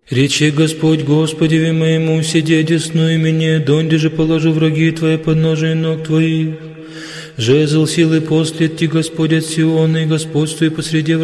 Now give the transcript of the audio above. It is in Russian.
Речи Господь Господеве моему, сиди одесную мне, донде же положу враги Твои под ножи ног Твоих. Жезл силы послет Ти Господь от Сиона, и господствуй посреди врагов